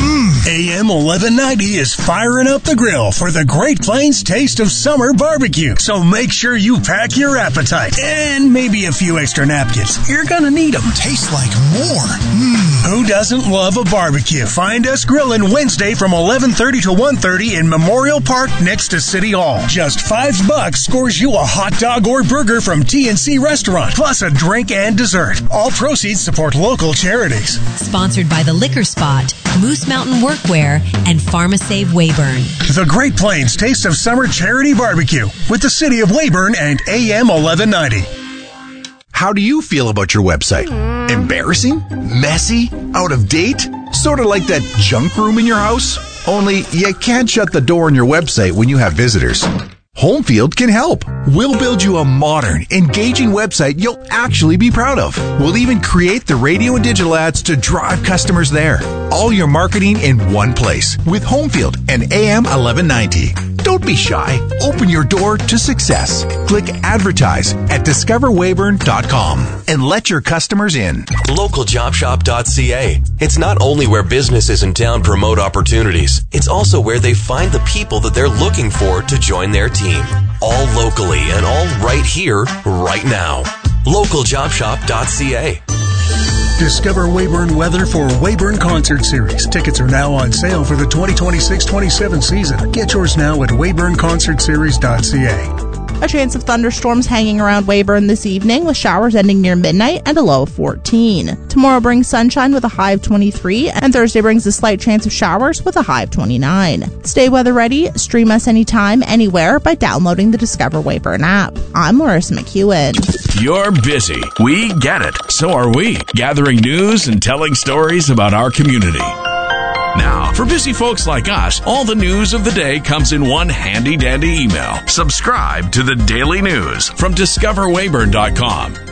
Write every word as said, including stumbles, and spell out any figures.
Mm. A M eleven ninety is firing up the grill for the Great Plains Taste of Summer Barbecue. So make sure you pack your appetite and maybe a few extra napkins. You're gonna need them. Tastes like more. Mm. Who doesn't love a barbecue? Find us grilling Wednesday from eleven thirty to one thirty in Memorial Park next to City Hall. Just five bucks scores you a hot dog or burger from T N C Restaurant, plus a drink and dessert. All proceeds support local charities. Sponsored by The Liquor Spot, Moose Mountain Workwear, and PharmaSave Weyburn. The Great Plains Taste of Summer Charity Barbecue with the City of Weyburn and A M eleven ninety. How do you feel about your website? Embarrassing? Messy? Out of date? Sort of like that junk room in your house? Only you can't shut the door on your website when you have visitors. Homefield can help. We'll build you a modern, engaging website you'll actually be proud of. We'll even create the radio and digital ads to drive customers there. All your marketing in one place with Homefield and A M eleven ninety. Don't be shy. Open your door to success. Click advertise at discover weyburn dot com and let your customers in. local job shop dot c a. It's not only where businesses in town promote opportunities, it's also where they find the people that they're looking for to join their team. All locally and all right here, right now. local job shop dot c a. Discover Weyburn weather for Weyburn Concert Series. Tickets are now on sale for the twenty twenty-six twenty-seven season. Get yours now at weyburn concert series dot c a. A chance of thunderstorms hanging around Weyburn this evening, with showers ending near midnight and a low of fourteen. Tomorrow brings sunshine with a high of twenty-three, and Thursday brings a slight chance of showers with a high of twenty-nine. Stay weather ready. Stream us anytime, anywhere by downloading the Discover Weyburn app. I'm Marissa McEwen. You're busy. We get it. So are we. Gathering news and telling stories about our community. Now, for busy folks like us, all the news of the day comes in one handy-dandy email. Subscribe to the Daily News from discover weyburn dot com.